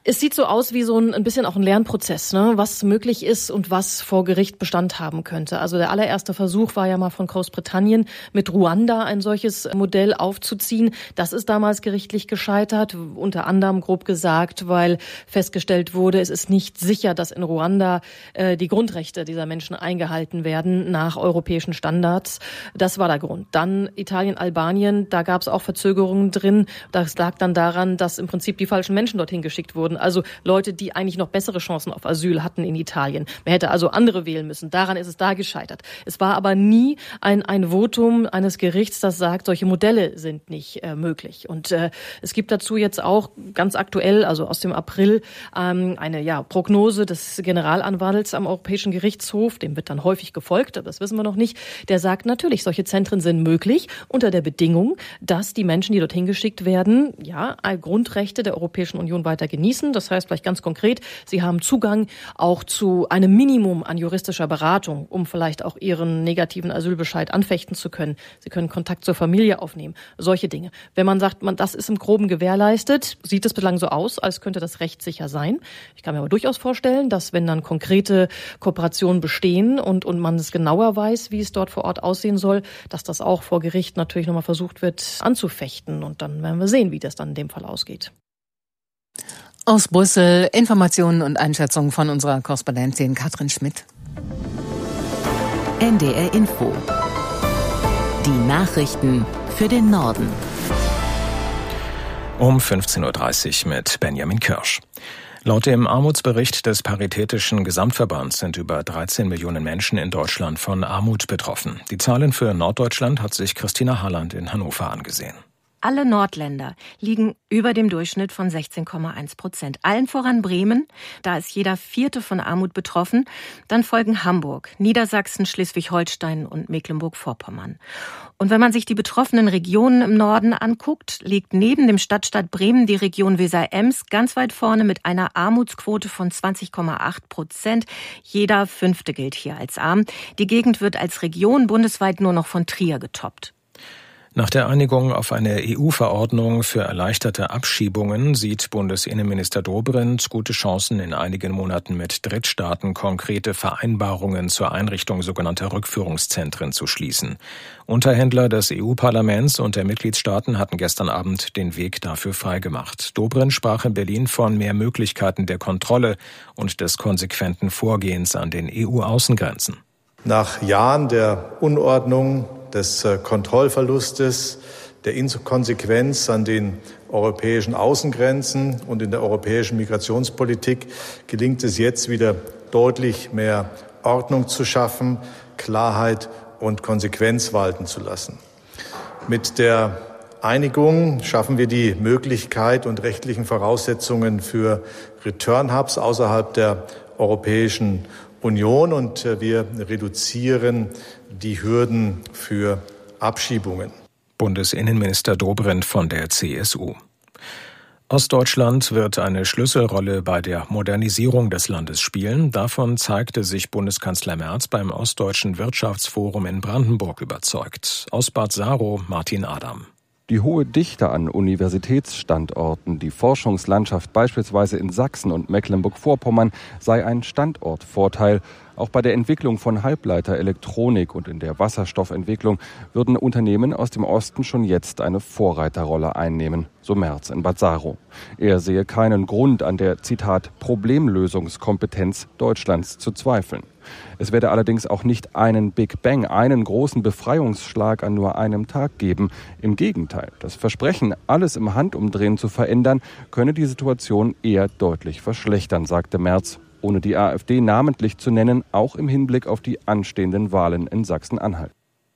Es sieht so aus wie so ein bisschen auch ein Lernprozess, ne? Was möglich ist und was vor Gericht Bestand haben könnte. Also der allererste Versuch war ja mal von Großbritannien, mit Ruanda ein solches Modell aufzuziehen. Das ist damals gerichtlich gescheitert, unter anderem grob gesagt, weil festgestellt wurde, es ist nicht sicher, dass in Ruanda die Grundrechte dieser Menschen eingehalten werden nach europäischen Standards. Das war der Grund. Dann Italien, Albanien, da gab es auch Verzögerungen drin. Das lag dann daran, dass im Prinzip die falschen Menschen dorthin geschickt wurden. Also Leute, die eigentlich noch bessere Chancen auf Asyl hatten in Italien. Man hätte also andere wählen müssen. Daran ist es da gescheitert. Es war aber nie ein Votum eines Gerichts, das sagt, solche Modelle sind nicht möglich. Und es gibt dazu jetzt auch ganz aktuell, also aus dem April, eine Prognose des Generalanwalts am Europäischen Gerichtshof. Dem wird dann häufig gefolgt, das wissen wir noch nicht. Der sagt natürlich, solche Zentren sind möglich unter der Bedingung, dass die Menschen, die dorthin geschickt werden, Grundrechte der Europäischen Union weiter genießen. Das heißt vielleicht ganz konkret, sie haben Zugang auch zu einem Minimum an juristischer Beratung, um vielleicht auch ihren negativen Asylbescheid anfechten zu können. Sie können Kontakt zur Familie aufnehmen, solche Dinge. Wenn man sagt, das ist im Groben gewährleistet, sieht es bislang so aus, als könnte das rechtssicher sein. Ich kann mir aber durchaus vorstellen, dass wenn dann konkrete Kooperationen bestehen und man es genauer weiß, wie es dort vor Ort aussehen soll, dass das auch vor Gericht natürlich nochmal versucht wird anzufechten. Und dann werden wir sehen, wie das dann in dem Fall ausgeht. Aus Brüssel Informationen und Einschätzungen von unserer Korrespondentin Katrin Schmidt. NDR Info. Die Nachrichten für den Norden. Um 15.30 Uhr mit Benjamin Kirsch. Laut dem Armutsbericht des Paritätischen Gesamtverbands sind über 13 Millionen Menschen in Deutschland von Armut betroffen. Die Zahlen für Norddeutschland hat sich Christina Harland in Hannover angesehen. Alle Nordländer liegen über dem Durchschnitt von 16,1%. Allen voran Bremen, da ist jeder Vierte von Armut betroffen. Dann folgen Hamburg, Niedersachsen, Schleswig-Holstein und Mecklenburg-Vorpommern. Und wenn man sich die betroffenen Regionen im Norden anguckt, liegt neben dem Stadtstaat Bremen die Region Weser-Ems ganz weit vorne mit einer Armutsquote von 20,8%. Jeder Fünfte gilt hier als arm. Die Gegend wird als Region bundesweit nur noch von Trier getoppt. Nach der Einigung auf eine EU-Verordnung für erleichterte Abschiebungen sieht Bundesinnenminister Dobrindt gute Chancen, in einigen Monaten mit Drittstaaten konkrete Vereinbarungen zur Einrichtung sogenannter Rückführungszentren zu schließen. Unterhändler des EU-Parlaments und der Mitgliedstaaten hatten gestern Abend den Weg dafür freigemacht. Dobrindt sprach in Berlin von mehr Möglichkeiten der Kontrolle und des konsequenten Vorgehens an den EU-Außengrenzen. Nach Jahren der Unordnung, des Kontrollverlustes, der Inkonsequenz an den europäischen Außengrenzen und in der europäischen Migrationspolitik gelingt es jetzt wieder deutlich mehr Ordnung zu schaffen, Klarheit und Konsequenz walten zu lassen. Mit der Einigung schaffen wir die Möglichkeit und rechtlichen Voraussetzungen für Return-Hubs außerhalb der Europäischen Union und wir reduzieren die Hürden für Abschiebungen. Bundesinnenminister Dobrindt von der CSU. Ostdeutschland wird eine Schlüsselrolle bei der Modernisierung des Landes spielen. Davon zeigte sich Bundeskanzler Merz beim Ostdeutschen Wirtschaftsforum in Brandenburg überzeugt. Aus Bad Saro Martin Adam. Die hohe Dichte an Universitätsstandorten, die Forschungslandschaft beispielsweise in Sachsen und Mecklenburg-Vorpommern sei ein Standortvorteil. Auch bei der Entwicklung von Halbleiterelektronik und in der Wasserstoffentwicklung würden Unternehmen aus dem Osten schon jetzt eine Vorreiterrolle einnehmen, so Merz in Bad Saro. Er sehe keinen Grund an der, Zitat, Problemlösungskompetenz Deutschlands zu zweifeln. Es werde allerdings auch nicht einen Big Bang, einen großen Befreiungsschlag an nur einem Tag geben. Im Gegenteil, das Versprechen, alles im Handumdrehen zu verändern, könne die Situation eher deutlich verschlechtern, sagte Merz, ohne die AfD namentlich zu nennen, auch im Hinblick auf die anstehenden Wahlen in Sachsen-Anhalt.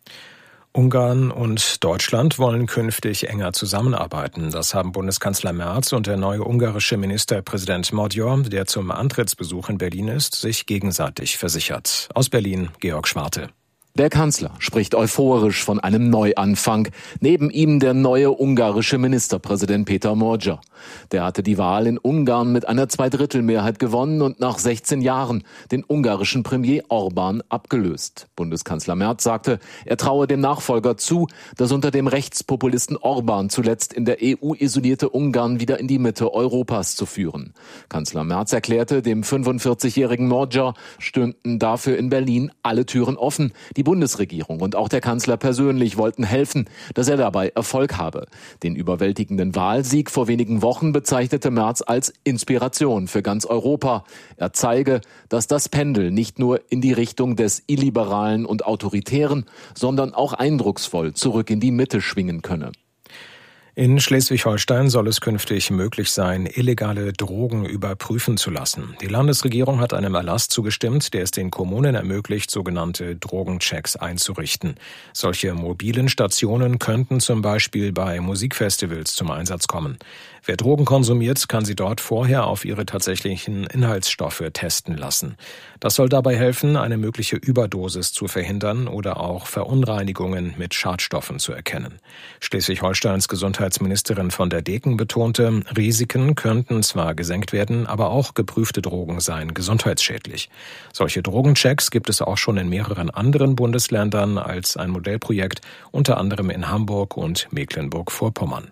Ungarn und Deutschland wollen künftig enger zusammenarbeiten. Das haben Bundeskanzler Merz und der neue ungarische Ministerpräsident Magyar, der zum Antrittsbesuch in Berlin ist, sich gegenseitig versichert. Aus Berlin Georg Schwarte. Der Kanzler spricht euphorisch von einem Neuanfang. Neben ihm der neue ungarische Ministerpräsident Péter Magyar. Der hatte die Wahl in Ungarn mit einer Zweidrittelmehrheit gewonnen und nach 16 Jahren den ungarischen Premier Orbán abgelöst. Bundeskanzler Merz sagte, er traue dem Nachfolger zu, das unter dem Rechtspopulisten Orbán zuletzt in der EU isolierte Ungarn wieder in die Mitte Europas zu führen. Kanzler Merz erklärte, dem 45-jährigen Magyar stünden dafür in Berlin alle Türen offen. Die Bundesregierung und auch der Kanzler persönlich wollten helfen, dass er dabei Erfolg habe. Den überwältigenden Wahlsieg vor wenigen Wochen bezeichnete Merz als Inspiration für ganz Europa. Er zeige, dass das Pendel nicht nur in die Richtung des Illiberalen und Autoritären, sondern auch eindrucksvoll zurück in die Mitte schwingen könne. In Schleswig-Holstein soll es künftig möglich sein, illegale Drogen überprüfen zu lassen. Die Landesregierung hat einem Erlass zugestimmt, der es den Kommunen ermöglicht, sogenannte Drogenchecks einzurichten. Solche mobilen Stationen könnten zum Beispiel bei Musikfestivals zum Einsatz kommen. Wer Drogen konsumiert, kann sie dort vorher auf ihre tatsächlichen Inhaltsstoffe testen lassen. Das soll dabei helfen, eine mögliche Überdosis zu verhindern oder auch Verunreinigungen mit Schadstoffen zu erkennen. Schleswig-Holsteins Gesundheitsministerin von der Deken betonte, Risiken könnten zwar gesenkt werden, aber auch geprüfte Drogen seien gesundheitsschädlich. Solche Drogenchecks gibt es auch schon in mehreren anderen Bundesländern als ein Modellprojekt, unter anderem in Hamburg und Mecklenburg-Vorpommern.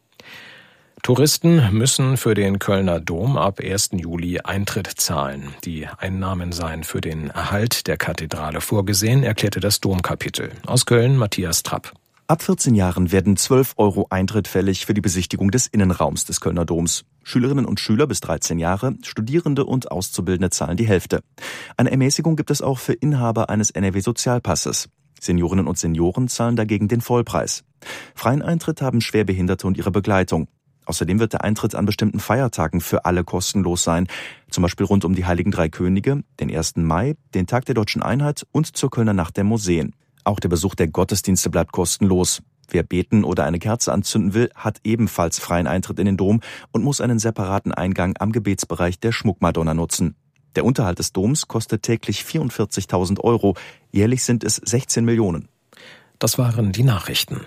Touristen müssen für den Kölner Dom ab 1. Juli Eintritt zahlen. Die Einnahmen seien für den Erhalt der Kathedrale vorgesehen, erklärte das Domkapitel. Aus Köln Matthias Trapp. Ab 14 Jahren werden 12 € Eintritt fällig für die Besichtigung des Innenraums des Kölner Doms. Schülerinnen und Schüler bis 13 Jahre, Studierende und Auszubildende zahlen die Hälfte. Eine Ermäßigung gibt es auch für Inhaber eines NRW-Sozialpasses. Seniorinnen und Senioren zahlen dagegen den Vollpreis. Freien Eintritt haben Schwerbehinderte und ihre Begleitung. Außerdem wird der Eintritt an bestimmten Feiertagen für alle kostenlos sein, zum Beispiel rund um die Heiligen Drei Könige, den 1. Mai, den Tag der Deutschen Einheit und zur Kölner Nacht der Museen. Auch der Besuch der Gottesdienste bleibt kostenlos. Wer beten oder eine Kerze anzünden will, hat ebenfalls freien Eintritt in den Dom und muss einen separaten Eingang am Gebetsbereich der Schmuckmadonna nutzen. Der Unterhalt des Doms kostet täglich 44.000 €, jährlich sind es 16 Millionen. Das waren die Nachrichten.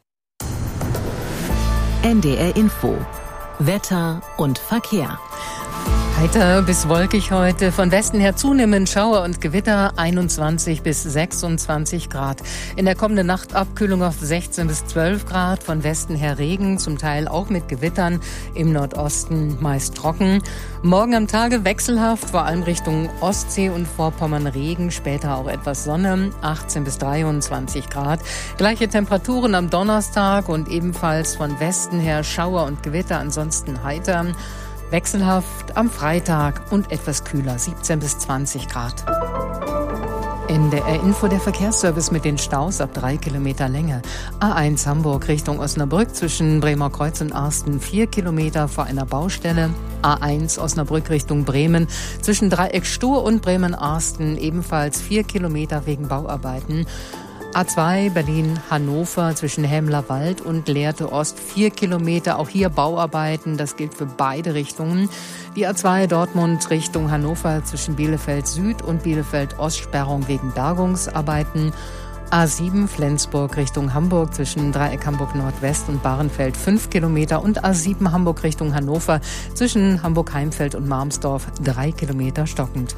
NDR Info. Wetter und Verkehr. Heiter bis wolkig heute, von Westen her zunehmend Schauer und Gewitter, 21 bis 26 Grad. In der kommenden Nacht Abkühlung auf 16 bis 12 Grad, von Westen her Regen, zum Teil auch mit Gewittern, im Nordosten meist trocken. Morgen am Tage wechselhaft, vor allem Richtung Ostsee und Vorpommern Regen, später auch etwas Sonne, 18 bis 23 Grad. Gleiche Temperaturen am Donnerstag und ebenfalls von Westen her Schauer und Gewitter, ansonsten heiter. Wechselhaft am Freitag und etwas kühler, 17 bis 20 Grad. NDR Info, der Verkehrsservice mit den Staus ab 3 Kilometer Länge. A1 Hamburg Richtung Osnabrück zwischen Bremer Kreuz und Arsten 4 Kilometer vor einer Baustelle. A1 Osnabrück Richtung Bremen zwischen Dreieck Stur und Bremen-Arsten ebenfalls 4 Kilometer wegen Bauarbeiten. A2 Berlin-Hannover zwischen Hemlerwald und Lehrte Ost 4 Kilometer, auch hier Bauarbeiten, das gilt für beide Richtungen. Die A2 Dortmund Richtung Hannover zwischen Bielefeld Süd und Bielefeld Ost Sperrung wegen Bergungsarbeiten. A7 Flensburg Richtung Hamburg zwischen Dreieck Hamburg Nordwest und Bahrenfeld 5 Kilometer und A7 Hamburg Richtung Hannover zwischen Hamburg-Heimfeld und Marmsdorf 3 Kilometer stockend.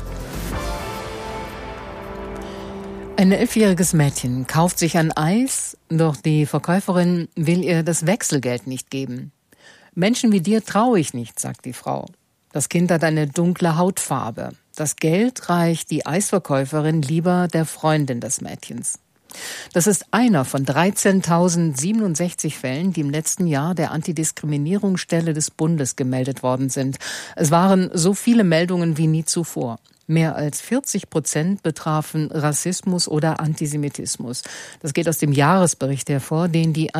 Ein 11-jähriges Mädchen kauft sich ein Eis, doch die Verkäuferin will ihr das Wechselgeld nicht geben. Menschen wie dir traue ich nicht, sagt die Frau. Das Kind hat eine dunkle Hautfarbe. Das Geld reicht die Eisverkäuferin lieber der Freundin des Mädchens. Das ist einer von 13.067 Fällen, die im letzten Jahr der Antidiskriminierungsstelle des Bundes gemeldet worden sind. Es waren so viele Meldungen wie nie zuvor. Mehr als 40% betrafen Rassismus oder Antisemitismus. Das geht aus dem Jahresbericht hervor, den die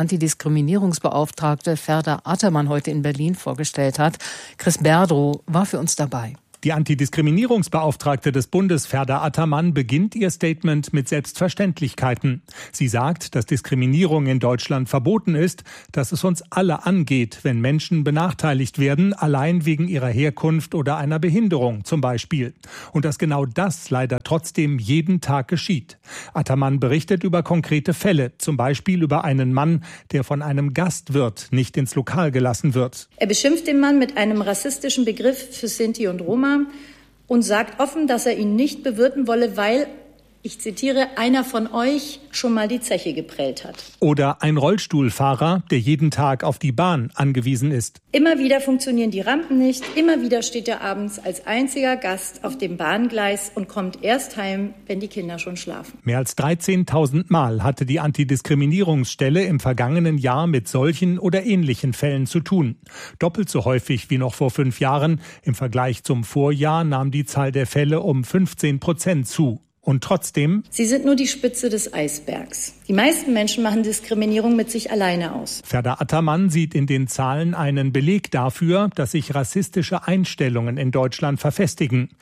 Antidiskriminierungsbeauftragte Ferda Attermann heute in Berlin vorgestellt hat. Chris Berdrow war für uns dabei. Die Antidiskriminierungsbeauftragte des Bundes, Ferda Ataman, beginnt ihr Statement mit Selbstverständlichkeiten. Sie sagt, dass Diskriminierung in Deutschland verboten ist, dass es uns alle angeht, wenn Menschen benachteiligt werden, allein wegen ihrer Herkunft oder einer Behinderung zum Beispiel. Und dass genau das leider trotzdem jeden Tag geschieht. Ataman berichtet über konkrete Fälle, zum Beispiel über einen Mann, der von einem Gastwirt nicht ins Lokal gelassen wird. Er beschimpft den Mann mit einem rassistischen Begriff für Sinti und Roma und sagt offen, dass er ihn nicht bewirten wolle, weil, ich zitiere, einer von euch schon mal die Zeche geprellt hat. Oder ein Rollstuhlfahrer, der jeden Tag auf die Bahn angewiesen ist. Immer wieder funktionieren die Rampen nicht. Immer wieder steht er abends als einziger Gast auf dem Bahngleis und kommt erst heim, wenn die Kinder schon schlafen. Mehr als 13.000 Mal hatte die Antidiskriminierungsstelle im vergangenen Jahr mit solchen oder ähnlichen Fällen zu tun. Doppelt so häufig wie noch vor 5 Jahren. Im Vergleich zum Vorjahr nahm die Zahl der Fälle um 15% zu. Und trotzdem? Sie sind nur die Spitze des Eisbergs. Die meisten Menschen machen Diskriminierung mit sich alleine aus. Ferda Ataman sieht in den Zahlen einen Beleg dafür, dass sich rassistische Einstellungen in Deutschland verfestigen.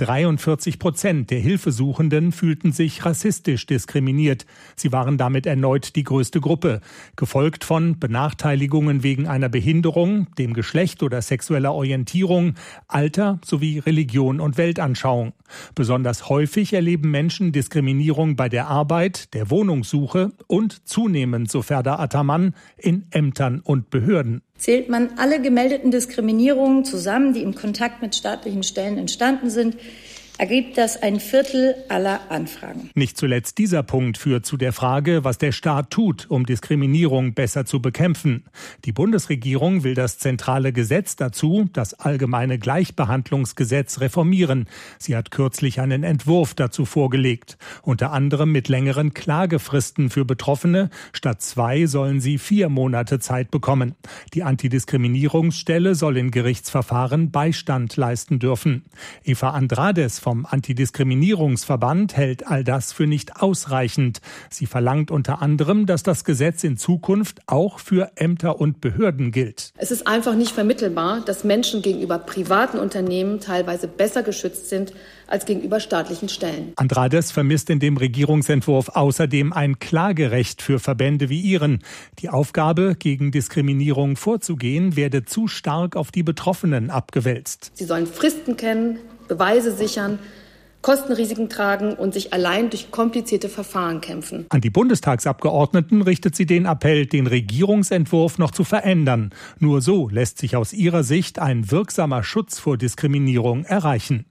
43% der Hilfesuchenden fühlten sich rassistisch diskriminiert. Sie waren damit erneut die größte Gruppe, gefolgt von Benachteiligungen wegen einer Behinderung, dem Geschlecht oder sexueller Orientierung, Alter sowie Religion und Weltanschauung. Besonders häufig erleben Menschen Diskriminierung bei der Arbeit, der Wohnungssuche und zunehmend, so Ferda Ataman, in Ämtern und Behörden. Zählt man alle gemeldeten Diskriminierungen zusammen, die im Kontakt mit staatlichen Stellen entstanden sind, ergibt das 1/4 aller Anfragen. Nicht zuletzt dieser Punkt führt zu der Frage, was der Staat tut, um Diskriminierung besser zu bekämpfen. Die Bundesregierung will das zentrale Gesetz dazu, das Allgemeine Gleichbehandlungsgesetz, reformieren. Sie hat kürzlich einen Entwurf dazu vorgelegt. Unter anderem mit längeren Klagefristen für Betroffene. Statt 2 sollen sie 4 Monate Zeit bekommen. Die Antidiskriminierungsstelle soll in Gerichtsverfahren Beistand leisten dürfen. Eva Andrades vom Antidiskriminierungsverband hält all das für nicht ausreichend. Sie verlangt unter anderem, dass das Gesetz in Zukunft auch für Ämter und Behörden gilt. Es ist einfach nicht vermittelbar, dass Menschen gegenüber privaten Unternehmen teilweise besser geschützt sind als gegenüber staatlichen Stellen. Andrades vermisst in dem Regierungsentwurf außerdem ein Klagerecht für Verbände wie ihren. Die Aufgabe, gegen Diskriminierung vorzugehen, werde zu stark auf die Betroffenen abgewälzt. Sie sollen Fristen kennen, Beweise sichern, Kostenrisiken tragen und sich allein durch komplizierte Verfahren kämpfen. An die Bundestagsabgeordneten richtet sie den Appell, den Regierungsentwurf noch zu verändern. Nur so lässt sich aus ihrer Sicht ein wirksamer Schutz vor Diskriminierung erreichen.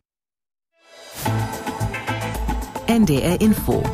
NDR Info.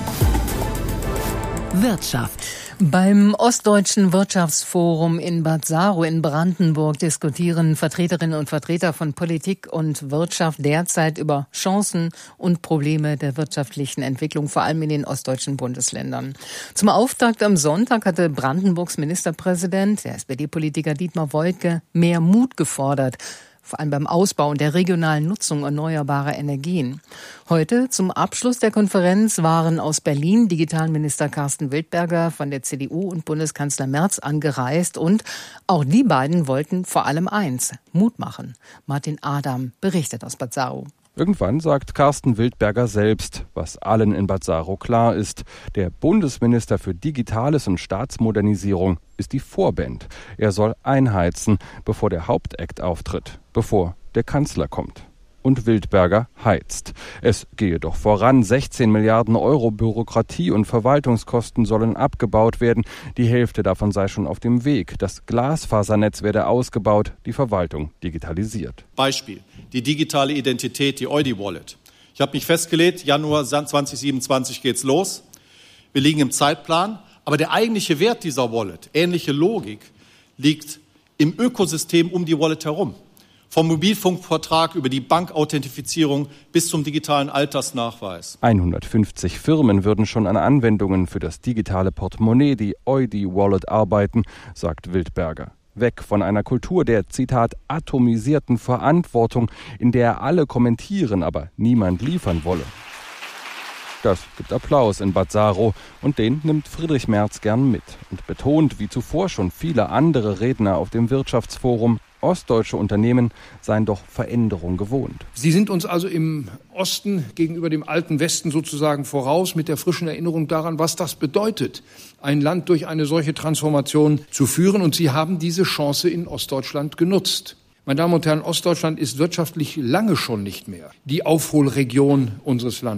Wirtschaft. Beim Ostdeutschen Wirtschaftsforum in Bad Saro in Brandenburg diskutieren Vertreterinnen und Vertreter von Politik und Wirtschaft derzeit über Chancen und Probleme der wirtschaftlichen Entwicklung, vor allem in den ostdeutschen Bundesländern. Zum Auftakt am Sonntag hatte Brandenburgs Ministerpräsident, der SPD-Politiker Dietmar Woidke, mehr Mut gefordert, vor allem beim Ausbau und der regionalen Nutzung erneuerbarer Energien. Heute zum Abschluss der Konferenz waren aus Berlin Digitalminister Carsten Wildberger von der CDU und Bundeskanzler Merz angereist und auch die beiden wollten vor allem eins: Mut machen. Martin Adam berichtet aus Bad Saro. Irgendwann sagt Carsten Wildberger selbst, was allen in Bad Saro klar ist: Der Bundesminister für Digitales und Staatsmodernisierung ist die Vorband. Er soll einheizen, bevor der Hauptakt auftritt, bevor der Kanzler kommt. Und Wildberger heizt. Es gehe doch voran. 16 Milliarden Euro Bürokratie und Verwaltungskosten sollen abgebaut werden. Die Hälfte davon sei schon auf dem Weg. Das Glasfasernetz werde ausgebaut, die Verwaltung digitalisiert. Beispiel: die digitale Identität, die Eudi-Wallet. Ich habe mich festgelegt, Januar 2027 geht's los. Wir liegen im Zeitplan. Aber der eigentliche Wert dieser Wallet, ähnliche Logik, liegt im Ökosystem um die Wallet herum. Vom Mobilfunkvertrag über die Bankauthentifizierung bis zum digitalen Altersnachweis. 150 Firmen würden schon an Anwendungen für das digitale Portemonnaie, die Eudi-Wallet, arbeiten, sagt Wildberger. Weg von einer Kultur der, Zitat, atomisierten Verantwortung, in der alle kommentieren, aber niemand liefern wolle. Das gibt Applaus in Bad Saro und den nimmt Friedrich Merz gern mit und betont, wie zuvor schon viele andere Redner auf dem Wirtschaftsforum: Ostdeutsche Unternehmen seien doch Veränderung gewohnt. Sie sind uns also im Osten gegenüber dem alten Westen sozusagen voraus mit der frischen Erinnerung daran, was das bedeutet, ein Land durch eine solche Transformation zu führen. Und Sie haben diese Chance in Ostdeutschland genutzt. Meine Damen und Herren, Ostdeutschland ist wirtschaftlich lange schon nicht mehr die Aufholregion unseres Landes.